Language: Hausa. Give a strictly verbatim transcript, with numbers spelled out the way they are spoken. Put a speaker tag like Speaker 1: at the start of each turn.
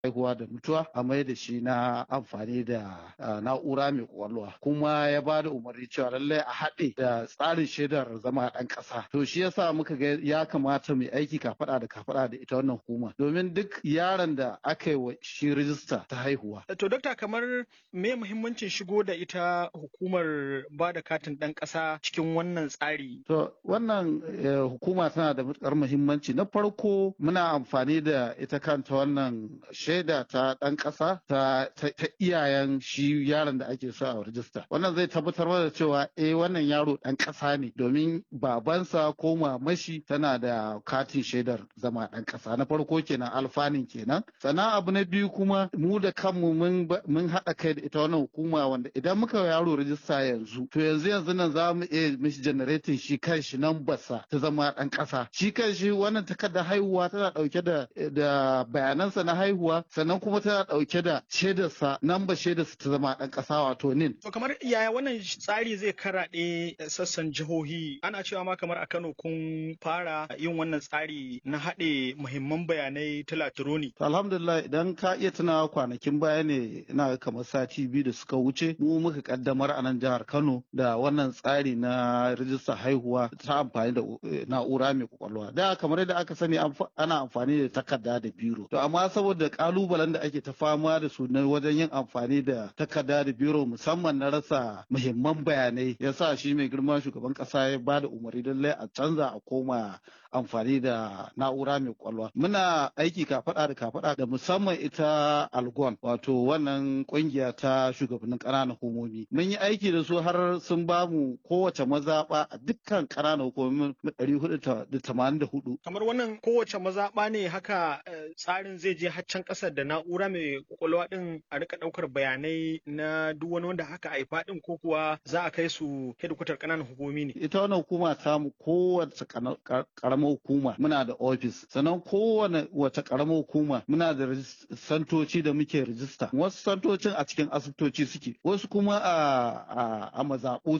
Speaker 1: haihuwa da mutuwa a mai da shi na amfani da na'ura mai kwakwalwa, kuma ya ba da umarni cewa lallai a haɗe da tsarin shaidar zama ɗan ƙasa. To shi yasa muka ga ya kamata mu aiki kafaɗa da kafaɗa da ita wannan hukuma, domin duk yaron da aka yi wa shi rijista ta haihuwa.
Speaker 2: To dokta, kamar me muhimmancin shigo da ita hukumar ba da katin ɗan ƙasa cikin wannan tsari?
Speaker 1: To wannan hukuma tana da matuƙar muhimmanci. Na farko muna amfani da ita kanta wannan shaida ta ɗan ƙasa ta, ta, ta iyayen shi yaron da ake so a rijista. Wannan zai tabbatar da cewa eh wannan yaro ɗan ƙasa ne, domin babansa ko mamashi tana da katin shaidar zama ɗan ƙasa. Na farko kenan, alfanin kenan. Sannan abu na biyu kuma mu da kanmu mun mun haɗa kai da ita wannan hukuma, wanda idan muka yaro rijista yanzu to yanzu yanzu nan za mu iya mishi generating shi kanshi nan basa ta zama ɗan ƙasa. Shi kanshi wannan takardar haihuwa tana ɗauke da da bayanansa na haihuwa, sannan kuma tana ɗauke da shaidarsa nan ba shaidarsa ta zama ɗan ƙasa, wato nin.
Speaker 2: To kamar yaya wannan tsari zai karaɗe sassan jihohi? Ana cewa ma kamar a Kano kun fara yin wannan tsari na haɗe muhimman bayanai ta latironi.
Speaker 1: Alhamdulillah, idan ka iya tunawa kwanakin baya ne ina kamar sati biyu da suka wuce mu muka kaddamar a nan jihar Kano da wannan tsari na rijistar haihuwa ta amfani da na'ura mai kwakwalwa. Da kamar yadda aka sani ana amfani da takarda da biro. To amma saboda kalubalen da ake ta fama da su na wajen yin amfani da takarda da biro, musamman na rasa muhimman bayanai, yasa shi mai girma shugaban kasa ya ba da umarni lallai a canza a koma amfani da na'ura mai kwakwalwa. Muna aiki kafaɗa da kafaɗa da musamman ita Algon, wato wannan kungiya ta shugabannin ƙananan hukumomi. Mun yi aiki da su har sun ba mu kowace mazaɓa a dukkan ƙananan hukumomin ɗari hudu da tamanin da hudu.
Speaker 2: Kamar wannan kowace mazaɓa ne haka tsarin zai je haccan ƙasar da na'ura mai kwakwalwa ɗin a rika ɗaukar bayanai na duk wani wanda haka haifa ɗin, ko kuwa za a kai su hedikwatar ƙananan hukumomi ne?
Speaker 1: Ita wannan hukuma ta mu kowace ƙaramar hukuma muna da ofis, sannan kowane wata ƙaramar hukuma muna da santoci da muke rijista. Wasu santocin a cikin asibitoci suke, wasu kuma a a mazaɓu